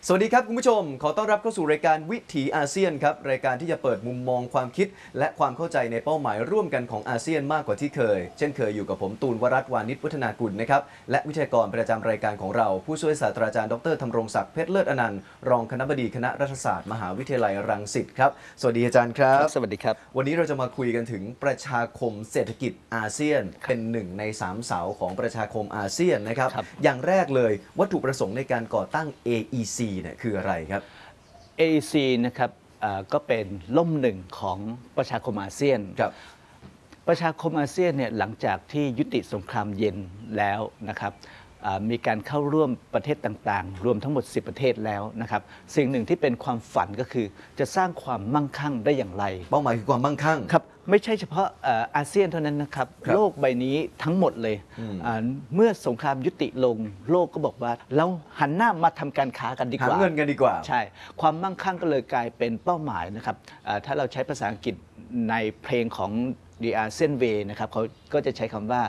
สวัสดีครับคุณผู้ชมขอต้อนรับเข้าสู่รายการวิถีอาเซียนครับรายการที่จะเปิดมุมมองความคิดและความเข้าใจในเป้าหมายร่วมกันของอาเซียนมากกว่าที่เคยเช่นเคยอยู่กับผมตูนวรัตน์วานิชวัฒนากุลนะครับและวิทยากรประจำรายการของเราผู้ช่วยศาสตราจารย์ดรธำรงศักดิ์เพชรเลิศอนันต์รองคณบดีคณะรัฐศาสตร์มหาวิทยาลัยรังสิตครับสวัสดีอาจารย์ครับสวัสดีครับวันนี้เราจะมาคุยกันถึงประชาคมเศรษฐกิจอาเซียนเป็นหนึ่งใน3เสาของประชาคมอาเซียนนะครับอย่างแรกเลยวัตถุประสงค์ในการก่อตั้ง AEC เนี่ยคืออะไรครับ AEC นะครับก็เป็นล่มหนึ่งของประชาคมอาเซียนประชาคมอาเซียนเนี่ยหลังจากที่ยุติสงครามเย็นแล้วนะครับมีการเข้าร่วมประเทศต่างๆรวมทั้งหมด10ประเทศแล้วนะครับสิ่งหนึ่งที่เป็นความฝันก็คือจะสร้างความมั่งคั่งได้อย่างไรเป้าหมายคือความมั่งคั่งครับไม่ใช่เฉพาะอาเซียนเท่านั้นนะครับโลกใบนี้ทั้งหมดเลยเมื่อสงครามยุติลงโลกก็บอกว่าเราหันหน้ามาทำการค้ากันดีกว่าหาเงินกันดีกว่าใช่ความมั่งคั่งก็เลยกลายเป็นเป้าหมายนะครับถ้าเราใช้ภาษาอังกฤษในเพลงของ The ASEAN Way นะครับเขาก็จะใช้คำว่า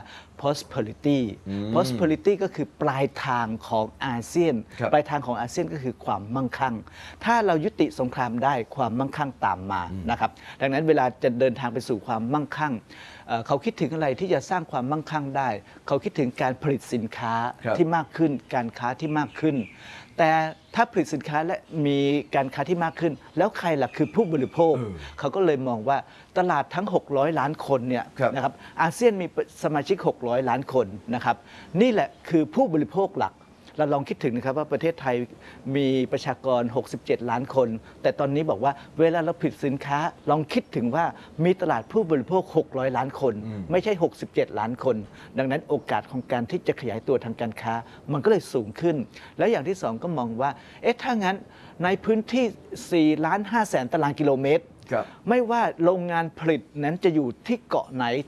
prosperity ก็คือปลายทางของอาเซียนปลายทางของอาเซียนก็คือความมั่งคั่งถ้าเรายุติสงครามได้ความมั่งคั่งตามมานะครับดังนั้นเวลาจะเดินทางไปสู่ความมั่งคั่งเขาคิดถึงอะไรที่จะสร้างความมั่งคั่งได้เขาคิดถึงการผลิตสินค้าที่มากขึ้นการค้าที่มากขึ้นแต่ถ้าผลิตสินค้าและมีการค้าที่มากขึ้นแล้วใครล่ะคือผู้บริโภคเขาก็เลยมองว่าตลาดทั้ง600ล้านคนเนี่ยนะครับอาเซียนมีสมาชิก600ล้านคนนะครับนี่แหละคือผู้บริโภคหลักเราลองคิดถึงนะครับว่าประเทศไทยมีประชากร67ล้านคนแต่ตอนนี้บอกว่าเวลาเราผลิตสินค้าลองคิดถึงว่ามีตลาดผู้บริโภค600ล้านคนไม่ใช่67ล้านคนดังนั้นโอกาสของการที่จะขยายตัวทางการค้ามันก็เลยสูงขึ้นและอย่างที่สองก็มองว่าถ้างั้นในพื้นที่4.5 แสนตารางกิโลเมตรไม่ว่าโรงงานผลิตนั้นจะอยู่ที่เกาะไหน